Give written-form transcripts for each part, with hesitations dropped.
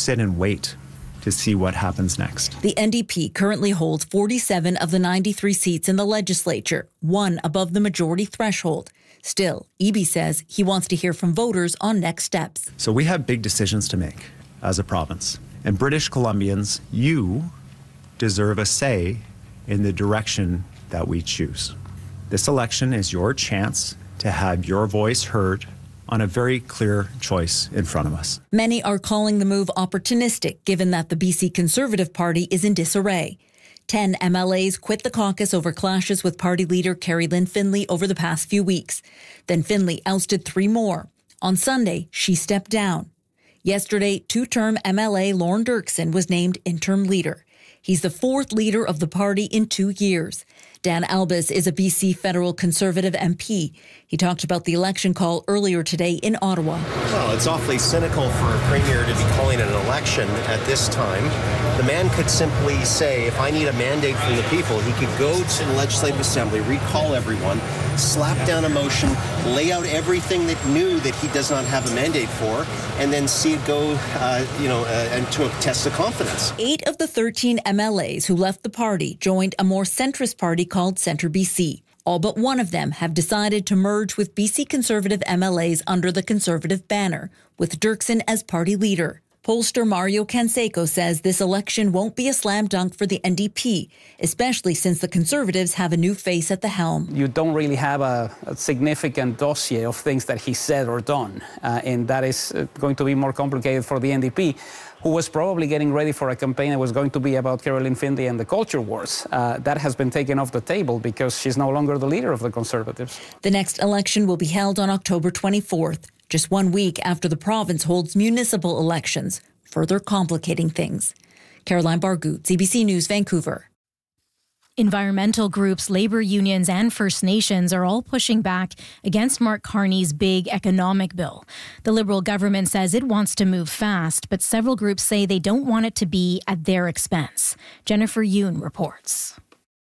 sit and wait to see what happens next. The NDP currently holds 47 of the 93 seats in the legislature, one above the majority threshold. Still, Eby says he wants to hear from voters on next steps. So we have big decisions to make as a province. And British Columbians, you deserve a say in the direction that we choose. This election is your chance to have your voice heard on a very clear choice in front of us. Many are calling the move opportunistic, given that the BC Conservative Party is in disarray. 10 MLAs quit the caucus over clashes with party leader Carrie Lynn Finlay over the past few weeks. Then Finlay ousted 3 more. On Sunday, she stepped down. Yesterday, 2-term MLA Lorne Dirksen was named interim leader. He's the 4th leader of the party in 2 years. Dan Albas is a BC federal Conservative MP. He talked about the election call earlier today in Ottawa. Well, it's awfully cynical for a premier to be calling an election at this time. The man could simply say, if I need a mandate from the people, he could go to the Legislative Assembly, recall everyone, slap down a motion, lay out everything that knew that he does not have a mandate for, and then see it go, and to a test of confidence. 8 of the 13 MLAs who left the party joined a more centrist party called Centre BC. All but one of them have decided to merge with BC Conservative MLAs under the Conservative banner, with Dirksen as party leader. Pollster Mario Canseco says this election won't be a slam dunk for the NDP, especially since the Conservatives have a new face at the helm. You don't really have a significant dossier of things that he said or done, and that is going to be more complicated for the NDP, who was probably getting ready for a campaign that was going to be about Carrie Lynn Finlay and the culture wars. That has been taken off the table because she's no longer the leader of the Conservatives. The next election will be held on October 24th, just 1 week after the province holds municipal elections, further complicating things. Caroline Bargout, CBC News, Vancouver. Environmental groups, labor unions, and First Nations are all pushing back against Mark Carney's big economic bill. The Liberal government says it wants to move fast, but several groups say they don't want it to be at their expense. Jennifer Yoon reports.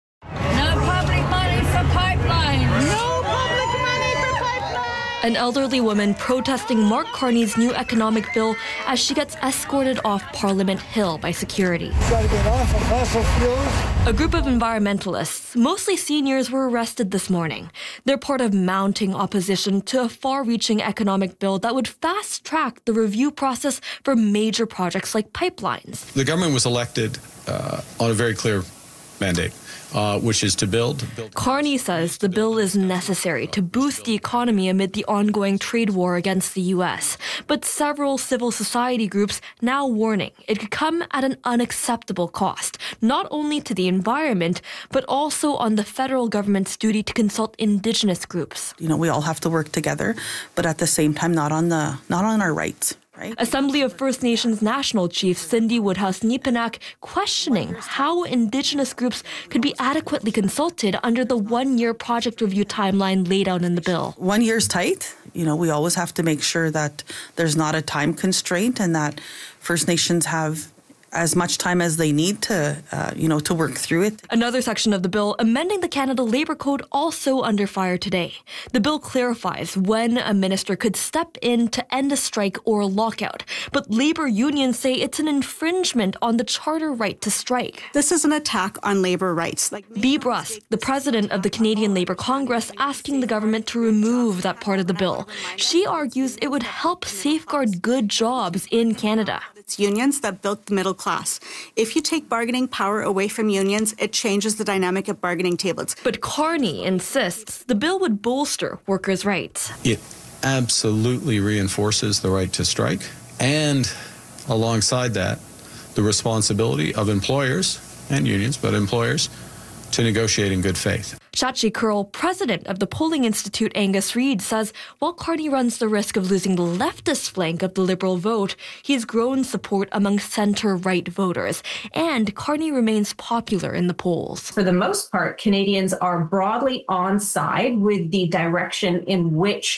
No public money for pipelines. No public money for pipelines. An elderly woman protesting Mark Carney's new economic bill as she gets escorted off Parliament Hill by security. Gotta get off of fossil fuels. A group of environmentalists, mostly seniors, were arrested this morning. They're part of mounting opposition to a far-reaching economic bill that would fast-track the review process for major projects like pipelines. The government was elected on a very clear mandate, which is to build. Carney says the bill is necessary to boost the economy amid the ongoing trade war against the U.S., but several civil society groups now warning it could come at an unacceptable cost, not only to the environment, but also on the federal government's duty to consult Indigenous groups. We all have to work together, but at the same time, not on our rights. Right. Assembly of First Nations National Chief Cindy Woodhouse-Neepanak questioning how Indigenous groups could be adequately consulted under the 1-year project review timeline laid out in the bill. 1 year's tight. We always have to make sure that there's not a time constraint and that First Nations have as much time as they need to work through it. Another section of the bill amending the Canada Labour Code also under fire today. The bill clarifies when a minister could step in to end a strike or a lockout, but labour unions say it's an infringement on the charter right to strike. This is an attack on labour rights. Bea Brusk, the president of the Canadian Labour Congress, asking the government to remove that part of the bill. She argues it would help safeguard good jobs in Canada. It's unions that built the middle class. If you take bargaining power away from unions, it changes the dynamic at bargaining tables. But Carney insists the bill would bolster workers' rights. It absolutely reinforces the right to strike, and alongside that, the responsibility of employers and unions, but employers, to negotiate in good faith. Shachi Kurl, president of the polling institute Angus Reid, says while Carney runs the risk of losing the leftist flank of the Liberal vote, he's grown support among centre-right voters, and Carney remains popular in the polls. For the most part, Canadians are broadly on side with the direction in which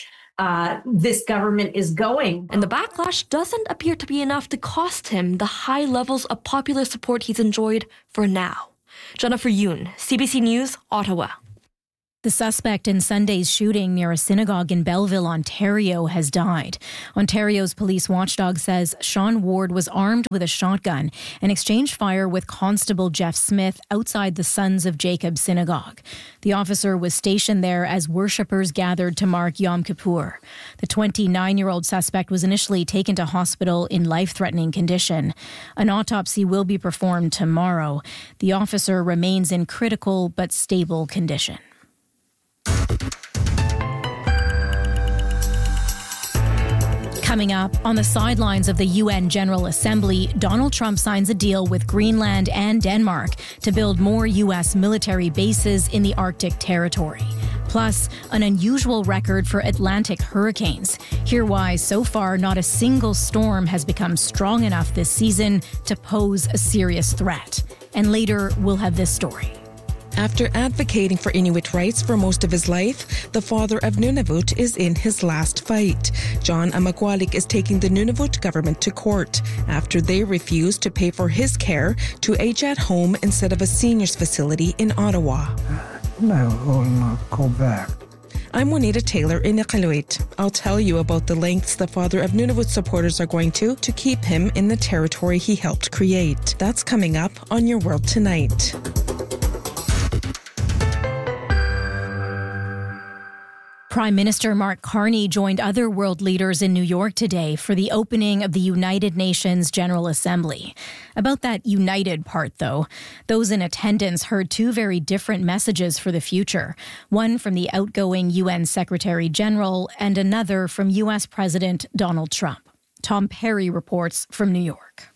this government is going. And the backlash doesn't appear to be enough to cost him the high levels of popular support he's enjoyed for now. Jennifer Yoon, CBC News, Ottawa. The suspect in Sunday's shooting near a synagogue in Belleville, Ontario, has died. Ontario's police watchdog says Sean Ward was armed with a shotgun and exchanged fire with Constable Jeff Smith outside the Sons of Jacob synagogue. The officer was stationed there as worshippers gathered to mark Yom Kippur. The 29-year-old suspect was initially taken to hospital in life-threatening condition. An autopsy will be performed tomorrow. The officer remains in critical but stable condition. Coming up, on the sidelines of the UN General Assembly, Donald Trump signs a deal with Greenland and Denmark to build more U.S. military bases in the Arctic territory. Plus, an unusual record for Atlantic hurricanes. Hear why, so far, not a single storm has become strong enough this season to pose a serious threat. And later, we'll have this story. After advocating for Inuit rights for most of his life, the father of Nunavut is in his last fight. John Amakwalik is taking the Nunavut government to court after they refused to pay for his care to age at home instead of a seniors facility in Ottawa. I will not go back. I'm Juanita Taylor in Iqaluit. I'll tell you about the lengths the father of Nunavut supporters are going to keep him in the territory he helped create. That's coming up on Your World Tonight. Prime Minister Mark Carney joined other world leaders in New York today for the opening of the United Nations General Assembly. About that united part, though, those in attendance heard two very different messages for the future. One from the outgoing UN Secretary General and another from U.S. President Donald Trump. Tom Perry reports from New York.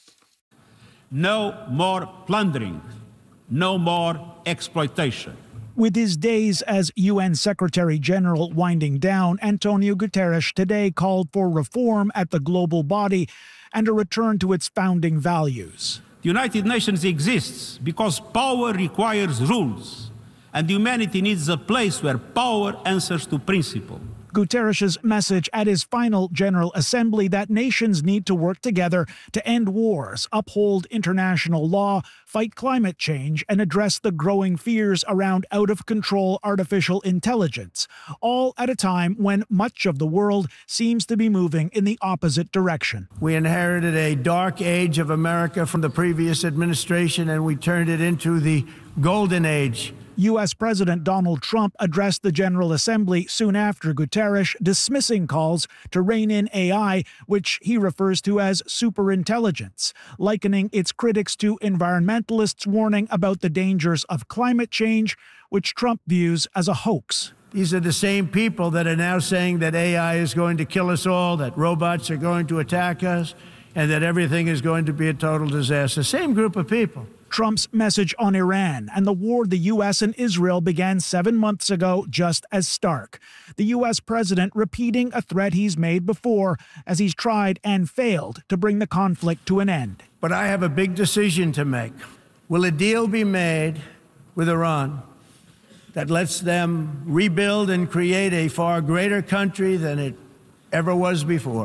No more plundering. No more exploitation. With his days as UN Secretary-General winding down, Antonio Guterres today called for reform at the global body and a return to its founding values. The United Nations exists because power requires rules, and humanity needs a place where power answers to principle. Guterres' message at his final General Assembly that nations need to work together to end wars, uphold international law, fight climate change, and address the growing fears around out-of-control artificial intelligence, all at a time when much of the world seems to be moving in the opposite direction. We inherited a dark age of America from the previous administration, and we turned it into the golden age. U.S. President Donald Trump addressed the General Assembly soon after Guterres, dismissing calls to rein in AI, which he refers to as superintelligence, likening its critics to environmentalists warning about the dangers of climate change, which Trump views as a hoax. These are the same people that are now saying that AI is going to kill us all, that robots are going to attack us, and that everything is going to be a total disaster. Same group of people. Trump's message on Iran and the war the U.S. and Israel began 7 months ago just as stark. The U.S. president repeating a threat he's made before as he's tried and failed to bring the conflict to an end. But I have a big decision to make. Will a deal be made with Iran that lets them rebuild and create a far greater country than it ever was before?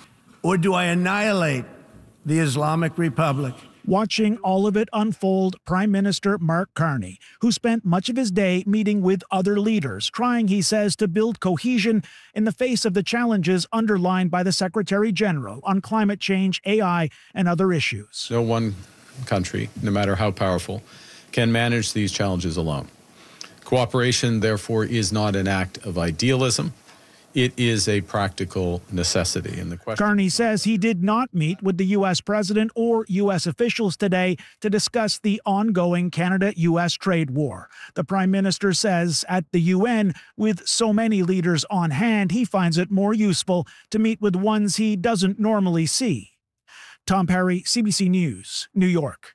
Or do I annihilate the Islamic Republic? Watching all of it unfold, Prime Minister Mark Carney, who spent much of his day meeting with other leaders, trying, he says, to build cohesion in the face of the challenges underlined by the Secretary General on climate change, AI, and other issues. No one country, no matter how powerful, can manage these challenges alone. Cooperation, therefore, is not an act of idealism. It is a practical necessity. And the question Carney says he did not meet with the U.S. president or U.S. officials today to discuss the ongoing Canada-U.S. trade war. The prime minister says at the UN, with so many leaders on hand, he finds it more useful to meet with ones he doesn't normally see. Tom Perry, CBC News, New York.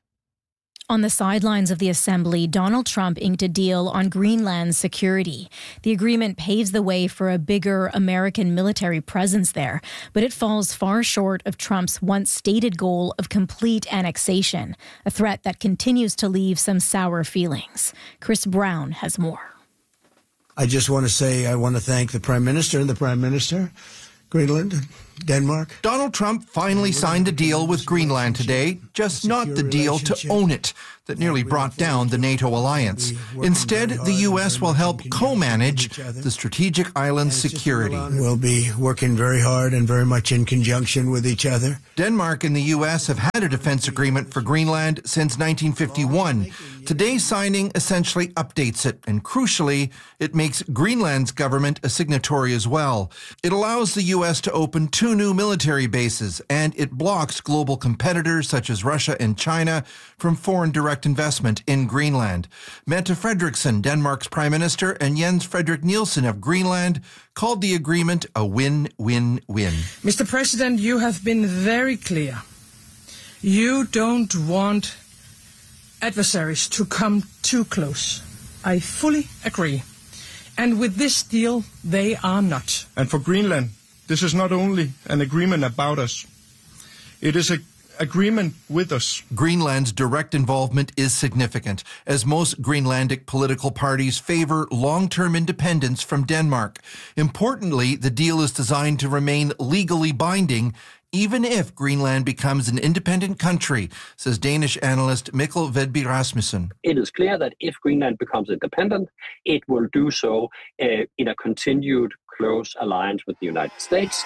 On the sidelines of the assembly, Donald Trump inked a deal on Greenland's security. The agreement paves the way for a bigger American military presence there, but it falls far short of Trump's once stated goal of complete annexation, a threat that continues to leave some sour feelings. Chris Brown has more. I just want to say I want to thank the Prime Minister and the Prime Minister, Greenland, Denmark. Donald Trump finally signed a deal with Greenland today, just not the deal to own it that nearly brought down the NATO alliance. Instead, the U.S. will help co-manage the strategic island's security. We'll be working very hard and very much in conjunction with each other. Denmark and the U.S. have had a defense agreement for Greenland since 1951. Today's signing essentially updates it, and crucially, it makes Greenland's government a signatory as well. It allows the U.S. to open 2 new military bases, and it blocks global competitors such as Russia and China from foreign direct investment in Greenland. Mette Frederiksen, Denmark's Prime Minister, and Jens Frederik Nielsen of Greenland called the agreement a win-win-win. Mr. President, you have been very clear. You don't want adversaries to come too close. I fully agree. And with this deal, they are not. And for Greenland, this is not only an agreement about us. It is an agreement with us. Greenland's direct involvement is significant, as most Greenlandic political parties favor long-term independence from Denmark. Importantly, the deal is designed to remain legally binding, even if Greenland becomes an independent country, says Danish analyst Mikkel Vedby Rasmussen. It is clear that if Greenland becomes independent, it will do so in a continued close alliance with the United States.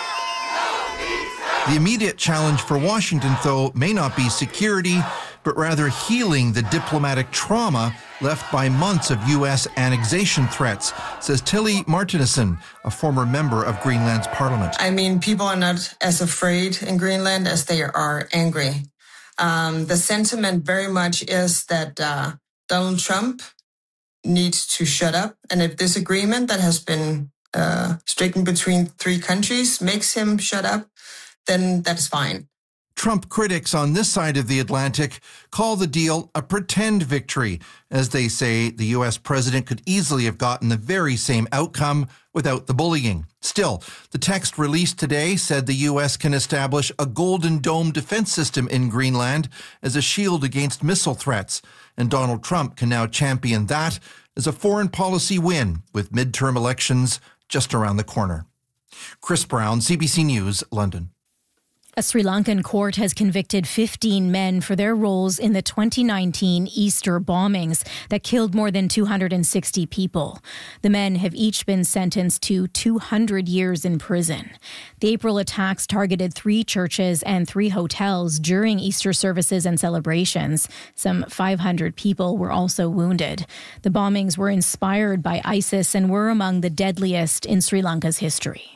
The immediate challenge for Washington, though, may not be security, but rather healing the diplomatic trauma left by months of U.S. annexation threats, says Tilly Martinussen, a former member of Greenland's parliament. I mean, people are not as afraid in Greenland as they are angry. The sentiment very much is that Donald Trump needs to shut up. And if this agreement that has been stricken between 3 countries makes him shut up, then that's fine. Trump critics on this side of the Atlantic call the deal a pretend victory, as they say the U.S. president could easily have gotten the very same outcome without the bullying. Still, the text released today said the U.S. can establish a Golden Dome defense system in Greenland as a shield against missile threats, and Donald Trump can now champion that as a foreign policy win, with midterm elections just around the corner. Chris Brown, CBC News, London. A Sri Lankan court has convicted 15 men for their roles in the 2019 Easter bombings that killed more than 260 people. The men have each been sentenced to 200 years in prison. The April attacks targeted 3 churches and 3 hotels during Easter services and celebrations. Some 500 people were also wounded. The bombings were inspired by ISIS and were among the deadliest in Sri Lanka's history.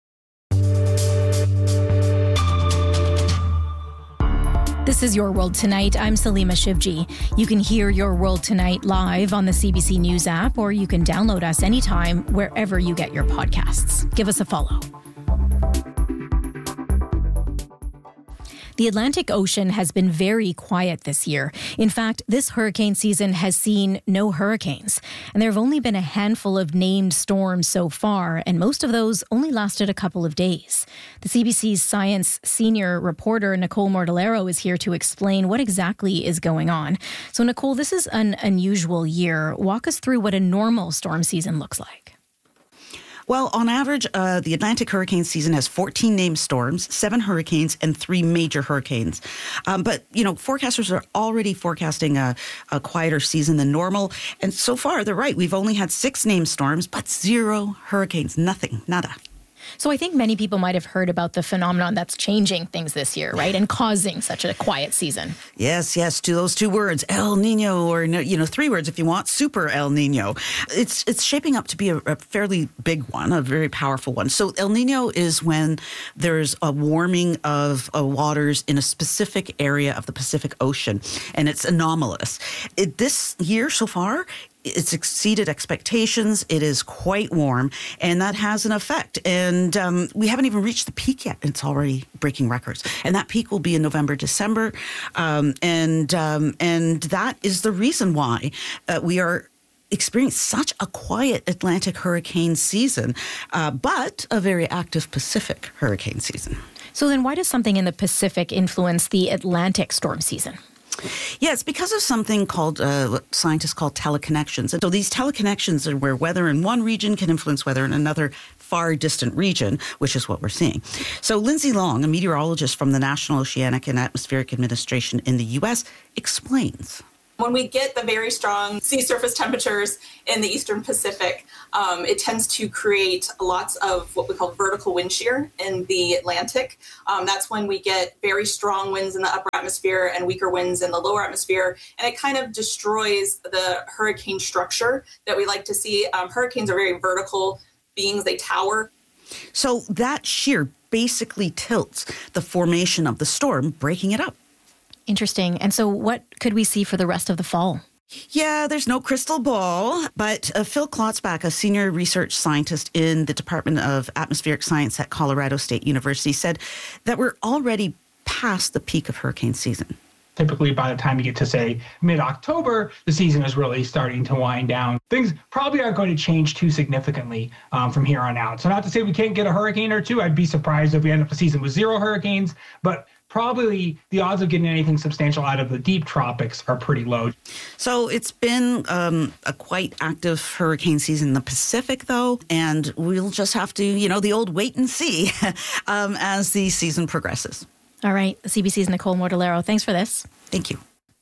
This is Your World Tonight. I'm Salima Shivji. You can hear Your World Tonight live on the CBC News app, or you can download us anytime wherever you get your podcasts. Give us a follow. The Atlantic Ocean has been very quiet this year. In fact, this hurricane season has seen no hurricanes. And there have only been a handful of named storms so far, and most of those only lasted a couple of days. The CBC's science senior reporter, Nicole Mortellero, is here to explain what exactly is going on. So, Nicole, this is an unusual year. Walk us through what a normal storm season looks like. Well, on average, the Atlantic hurricane season has 14 named storms, 7 hurricanes, and 3 major hurricanes. But, forecasters are already forecasting a quieter season than normal. And so far, they're right. We've only had 6 named storms, but 0 hurricanes. Nothing. Nada. So I think many people might have heard about the phenomenon that's changing things this year, right? And causing such a quiet season. Yes, to those 2 words, El Nino, or 3 words if you want, Super El Nino. It's shaping up to be a fairly big one, a very powerful one. So El Nino is when there's a warming of waters in a specific area of the Pacific Ocean, and it's anomalous. This year so far, it's exceeded expectations. It is quite warm, and that has an effect. And we haven't even reached the peak yet. It's already breaking records. And that peak will be in November, December. And that is the reason why we are experiencing such a quiet Atlantic hurricane season, but a very active Pacific hurricane season. So then why does something in the Pacific influence the Atlantic storm season? Yeah, it's because of something called, what scientists call teleconnections. And so these teleconnections are where weather in one region can influence weather in another far distant region, which is what we're seeing. So Lindsay Long, a meteorologist from the National Oceanic and Atmospheric Administration in the U.S., explains. When we get the very strong sea surface temperatures in the Eastern Pacific, it tends to create lots of what we call vertical wind shear in the Atlantic. That's when we get very strong winds in the upper atmosphere and weaker winds in the lower atmosphere. And it kind of destroys the hurricane structure that we like to see. Hurricanes are very vertical beings. They tower. So that shear basically tilts the formation of the storm, breaking it up. Interesting. And so what could we see for the rest of the fall? Yeah, there's no crystal ball, but Phil Klotzbach, a senior research scientist in the Department of Atmospheric Science at Colorado State University, said that we're already past the peak of hurricane season. Typically, by the time you get to, say, mid-October, the season is really starting to wind down. Things probably aren't going to change too significantly from here on out. So not to say we can't get a hurricane or two. I'd be surprised if we end up the season with 0 hurricanes, but probably the odds of getting anything substantial out of the deep tropics are pretty low. So it's been a quite active hurricane season in the Pacific, though, and we'll just have to, the old wait and see as the season progresses. All right. CBC's Nicole Mortellero. Thanks for this. Thank you.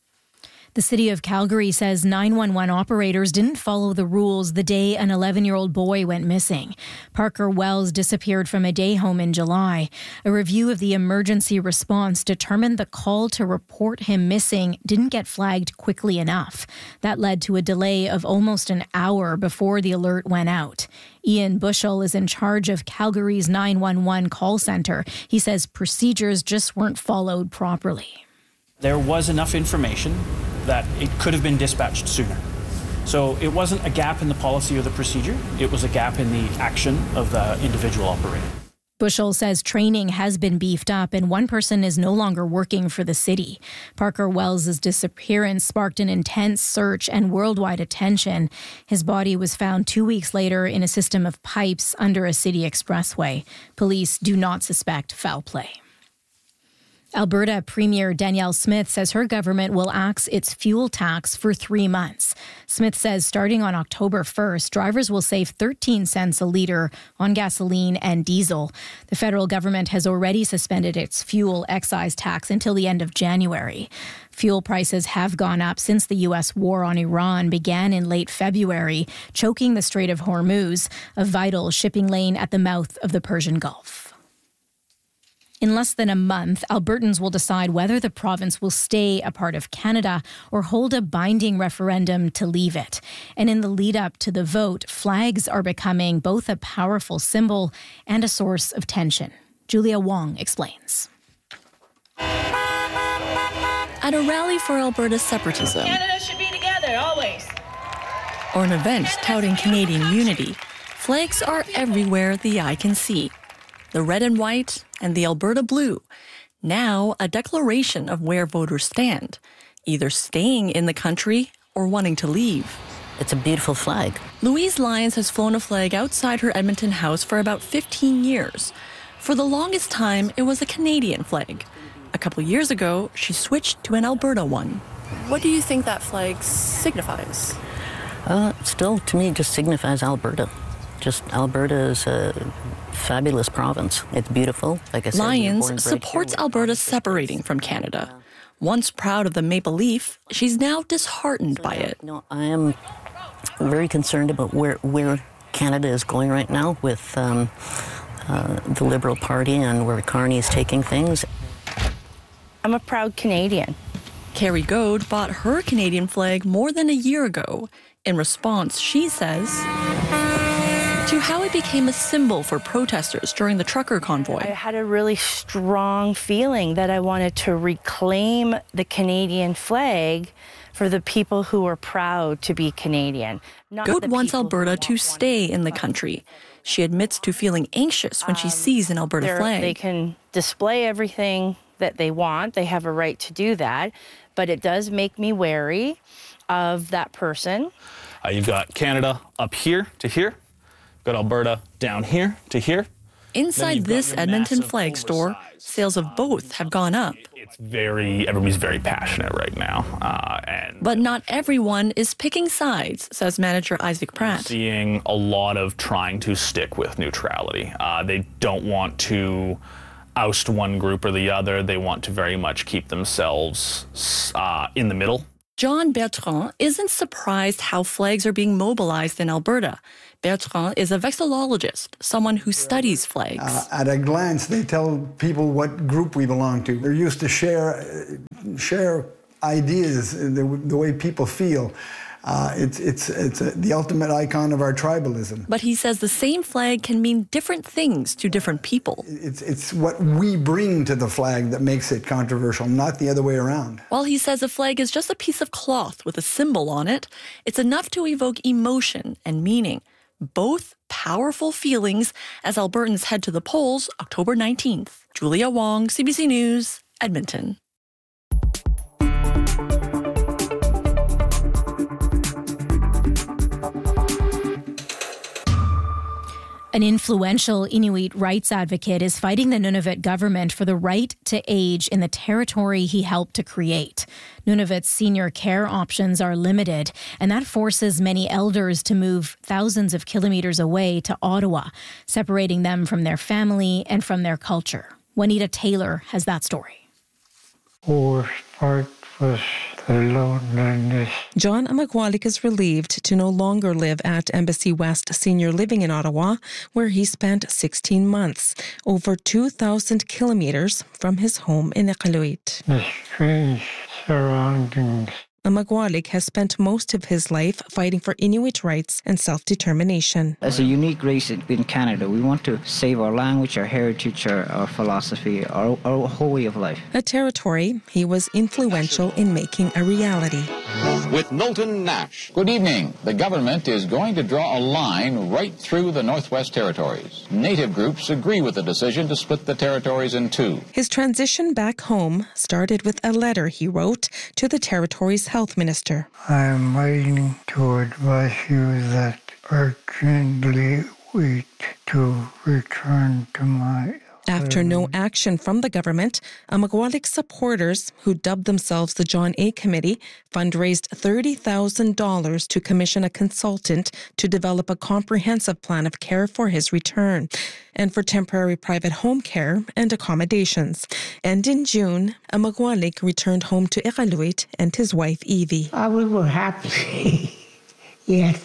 The city of Calgary says 911 operators didn't follow the rules the day an 11-year-old boy went missing. Parker Wells disappeared from a day home in July. A review of the emergency response determined the call to report him missing didn't get flagged quickly enough. That led to a delay of almost an hour before the alert went out. Ian Bushell is in charge of Calgary's 911 call center. He says procedures just weren't followed properly. There was enough information that it could have been dispatched sooner. So it wasn't a gap in the policy or the procedure, it was a gap in the action of the individual operator. Bushell says training has been beefed up and one person is no longer working for the city. Parker Wells' disappearance sparked an intense search and worldwide attention. His body was found 2 weeks later in a system of pipes under a city expressway. Police do not suspect foul play. Alberta Premier Danielle Smith says her government will axe its fuel tax for 3 months. Smith says starting on October 1st, drivers will save 13 cents a litre on gasoline and diesel. The federal government has already suspended its fuel excise tax until the end of January. Fuel prices have gone up since the U.S. war on Iran began in late February, choking the Strait of Hormuz, a vital shipping lane at the mouth of the Persian Gulf. In less than a month, Albertans will decide whether the province will stay a part of Canada or hold a binding referendum to leave it. And in the lead up to the vote, flags are becoming both a powerful symbol and a source of tension. Julia Wong explains. At a rally for Alberta separatism, Canada should be together, always. Or an event touting Canadian unity, flags are everywhere the eye can see. The red and white and the Alberta blue, now a declaration of where voters stand, either staying in the country or wanting to leave. It's a beautiful flag. Louise Lyons has flown a flag outside her Edmonton house for about 15 years. For the longest time, it was a Canadian flag. A couple years ago, she switched to an Alberta one. What do you think that flag signifies? Still, to me, just signifies Alberta. Just Alberta is a fabulous province. It's beautiful. Like I said, Lyons supports Alberta separating from Canada. Once proud of the maple leaf, she's now disheartened by it. No, I am very concerned about where Canada is going right now with the Liberal Party and where Carney is taking things. I'm a proud Canadian. Carrie Goad bought her Canadian flag more than a year ago. In response, she says, to how it became a symbol for protesters during the trucker convoy. I had a really strong feeling that I wanted to reclaim the Canadian flag for the people who are proud to be Canadian. Goad wants Alberta to stay in the country. She admits to feeling anxious when she sees an Alberta flag. They can display everything that they want. They have a right to do that. But it does make me wary of that person. You've got Canada up here to here. Got Alberta down here to here. inside this Edmonton flag store, sales of both have gone up. Everybody's very passionate right now. But not everyone is picking sides, says manager Isaac Pratt. Seeing a lot of trying to stick with neutrality. They don't want to oust one group or the other. They want to very much keep themselves in the middle. John Bertrand isn't surprised how flags are being mobilized in Alberta. Bertrand is a vexillologist, someone who studies flags. At a glance, they tell people what group we belong to. They're used to share ideas, the way people feel. It's the ultimate icon of our tribalism. But he says the same flag can mean different things to different people. It's what we bring to the flag that makes it controversial, not the other way around. While he says a flag is just a piece of cloth with a symbol on it, it's enough to evoke emotion and meaning. Both powerful feelings as Albertans head to the polls October 19th. Julia Wong, CBC News, Edmonton. An influential Inuit rights advocate is fighting the Nunavut government for the right to age in the territory he helped to create. Nunavut's senior care options are limited, and that forces many elders to move thousands of kilometers away to Ottawa, separating them from their family and from their culture. Juanita Taylor has that story. Worst part was the loneliness. John Amakwalik is relieved to no longer live at Embassy West Senior Living in Ottawa, where he spent 16 months, over 2,000 kilometers from his home in Iqaluit. The strange surroundings. Amakwalik has spent most of his life fighting for Inuit rights and self-determination. As a unique race in Canada, we want to save our language, our heritage, our philosophy, our whole way of life. A territory he was influential in making a reality. With Knowlton Nash. Good evening. The government is going to draw a line right through the Northwest Territories. Native groups agree with the decision to split the territories in two. His transition back home started with a letter he wrote to the territory's health minister. I am writing to advise you that urgently wait to return to my... After no action from the government, Amagwalik's supporters, who dubbed themselves the John A. Committee, fundraised $30,000 to commission a consultant to develop a comprehensive plan of care for his return and for temporary private home care and accommodations. And in June, Amagwalik returned home to Iqaluit and his wife, Evie. We were happy. Yes,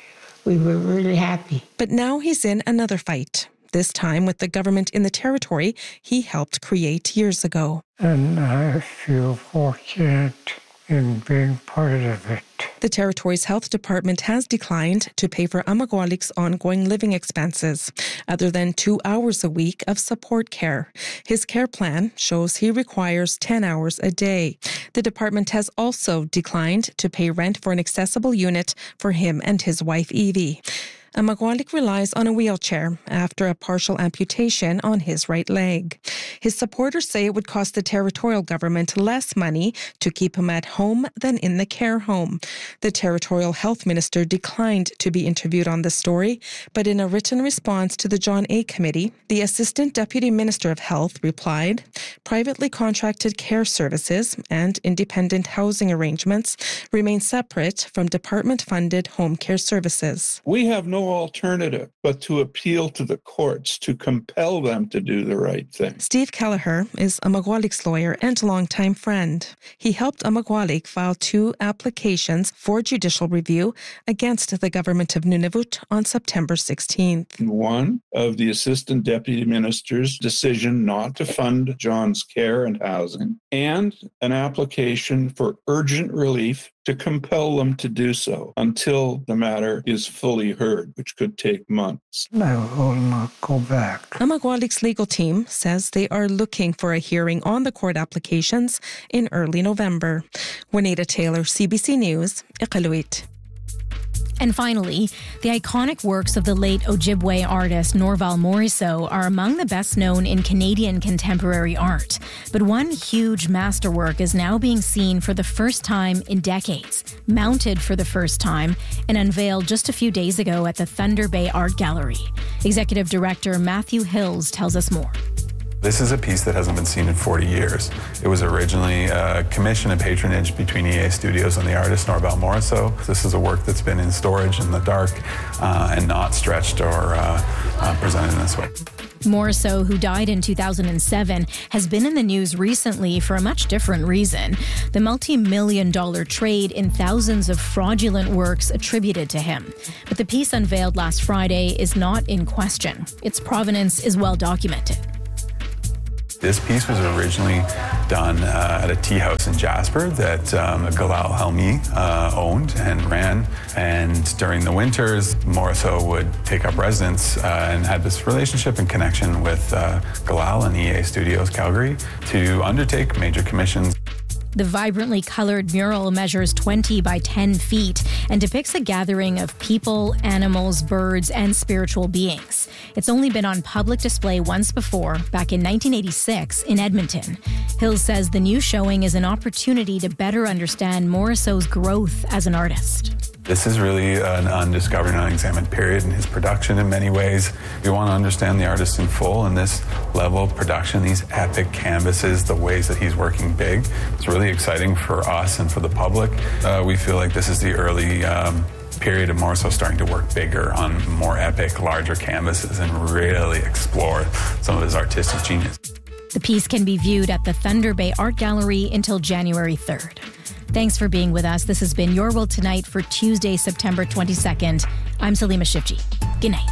we were really happy. But now he's in another fight. This time with the government in the territory he helped create years ago. And I feel fortunate in being part of it. The territory's health department has declined to pay for Amagwalik's ongoing living expenses, other than 2 hours a week of support care. His care plan shows he requires 10 hours a day. The department has also declined to pay rent for an accessible unit for him and his wife, Evie. Amagwalik relies on a wheelchair after a partial amputation on his right leg. His supporters say it would cost the territorial government less money to keep him at home than in the care home. The territorial health minister declined to be interviewed on the story, but in a written response to the John A. Committee, the Assistant Deputy Minister of Health replied, privately contracted care services and independent housing arrangements remain separate from department-funded home care services. We have no alternative but to appeal to the courts to compel them to do the right thing. Steve Kelleher is Amagwalik's lawyer and longtime friend. He helped Amagwalik file 2 applications for judicial review against the government of Nunavut on September 16th. One of the Assistant Deputy Minister's decision not to fund John's care and housing, and an application for urgent relief to compel them to do so until the matter is fully heard, which could take months. I will not go back. Amagwalik's legal team says they are looking for a hearing on the court applications in early November. Juanita Taylor, CBC News, Iqaluit. And finally, the iconic works of the late Ojibwe artist Norval Morrisseau are among the best known in Canadian contemporary art. But one huge masterwork is now being seen for the first time in decades, mounted for the first time, and unveiled just a few days ago at the Thunder Bay Art Gallery. Executive Director Matthew Hills tells us more. This is a piece that hasn't been seen in 40 years. It was originally a commission and patronage between EA Studios and the artist Norval Morrisseau. This is a work that's been in storage in the dark and not stretched or presented in this way. Morrisseau, who died in 2007, has been in the news recently for a much different reason: the multi-million-dollar trade in thousands of fraudulent works attributed to him. But the piece unveiled last Friday is not in question. Its provenance is well documented. This piece was originally done at a tea house in Jasper that Galal Helmi owned and ran. And during the winters, Morrisseau would take up residence and had this relationship and connection with Galal and EA Studios Calgary to undertake major commissions. The vibrantly colored mural measures 20 by 10 feet and depicts a gathering of people, animals, birds, and spiritual beings. It's only been on public display once before, back in 1986 in Edmonton. Hills says the new showing is an opportunity to better understand Morrisseau's growth as an artist. This is really an undiscovered and unexamined period in his production in many ways. We want to understand the artist in full, and this level of production, these epic canvases, the ways that he's working big, it's really exciting for us and for the public. We feel like this is the early period of Morrisseau starting to work bigger on more epic, larger canvases and really explore some of his artistic genius. The piece can be viewed at the Thunder Bay Art Gallery until January 3rd. Thanks for being with us. This has been Your World Tonight for Tuesday, September 22nd. I'm Salima Shifji. Good night.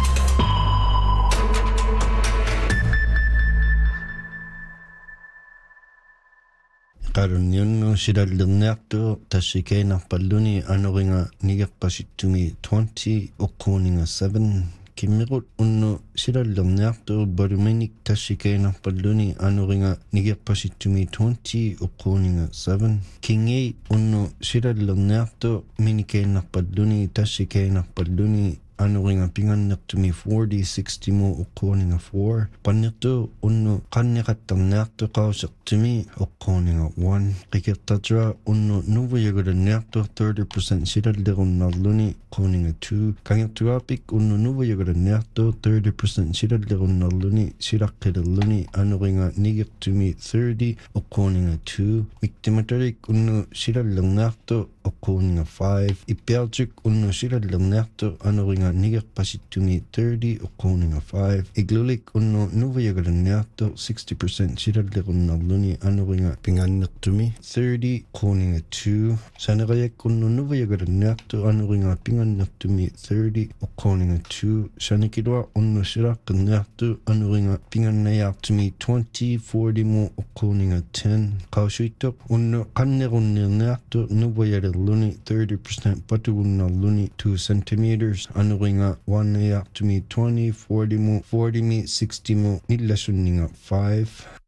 Qarunniunnu sidallerniartu tassikeynarpalluni anoringa nigeqqasittumi 20 uqquuninga 7 kimmiqut unnu sidallerniartu baluminik tassikeynarpalluni anoringa nigeqqasittumi 20 uqquuninga 7 kingi unnu sidallerniartu minikeynarpalluni tassikeynarpalluni anoringa pingannertumi 40 60 mu uqquuninga 4 pannirtu unnu qanniqattarniartu qausertumi uqquuninga 1 qikertatra unnu nuvuyagulanniartu 30% sidallerunnarluni uqquuninga 2 kangertuaapik unnu nuvuyagulanniartu 30% sidallerunnarluni silaqqillerluni anoringa nigertumi 30 uqquuninga 2 miktimatarik unnu sidallerniartu uqquuninga 5 ipiartuk unnu sidallerniartu anoringa nigerqasittumi 30 uqquuninga 5 iglulik unnu nuvuyagulanniartu 60% sidallerunnarluni anoringa pingannertumi 30 uqquuninga 2 sanerayak unnu nuvuyagulanniartu anoringa pingannertumi 30 uqquuninga 2 sanikilua unnu silaqqinniartu anoringa pingannayaartumi 20 40 mu uqquuninga 10 qaushuittoq unnu qannerunnirniartu nuvuyalerluni 30% patugunnarluni 2 centimeters anoringa 1 yaartumi 20 40 mu 40 mi 60 mu nillasunninga 5.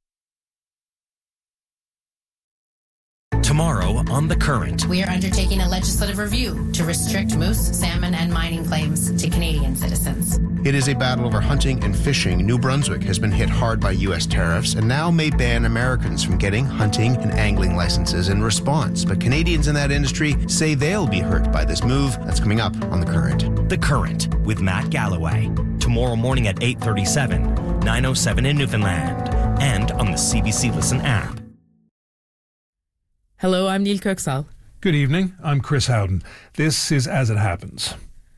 Tomorrow on The Current. We are undertaking a legislative review to restrict moose, salmon, and mining claims to Canadian citizens. It is a battle over hunting and fishing. New Brunswick has been hit hard by U.S. tariffs and now may ban Americans from getting hunting and angling licenses in response. But Canadians in that industry say they'll be hurt by this move. That's coming up on The Current. The Current with Matt Galloway. Tomorrow morning at 8:37, 9:07 in Newfoundland, and on the CBC Listen app. Hello, I'm Neil Kirksall. Good evening, I'm Chris Howden. This is As It Happens.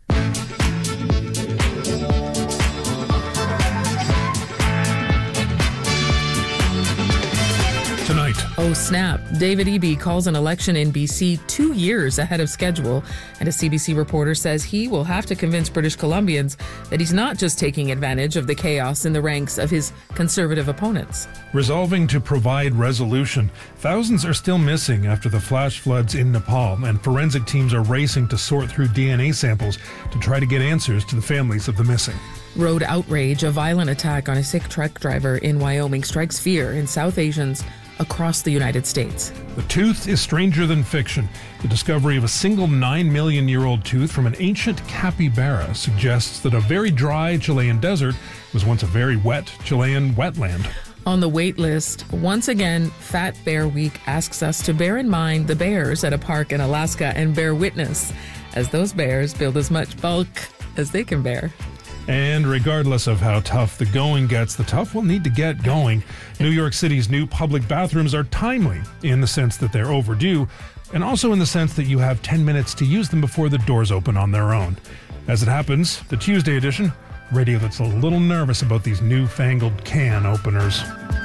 Tonight. Oh snap, David Eby calls an election in BC 2 years ahead of schedule, and a CBC reporter says he will have to convince British Columbians that he's not just taking advantage of the chaos in the ranks of his Conservative opponents. Resolving to provide resolution. Thousands are still missing after the flash floods in Nepal, and forensic teams are racing to sort through DNA samples to try to get answers to the families of the missing. Road outrage, a violent attack on a Sikh truck driver in Wyoming strikes fear in South Asians across the United States. The tooth is stranger than fiction. The discovery of a single 9-million-year-old tooth from an ancient capybara suggests that a very dry Chilean desert was once a very wet Chilean wetland. On the wait list, once again, Fat Bear Week asks us to bear in mind the bears at a park in Alaska and bear witness as those bears build as much bulk as they can bear. And regardless of how tough the going gets, the tough will need to get going. New York City's new public bathrooms are timely in the sense that they're overdue, and also in the sense that you have 10 minutes to use them before the doors open on their own. As it happens, the Tuesday edition, radio that's a little nervous about these newfangled can openers.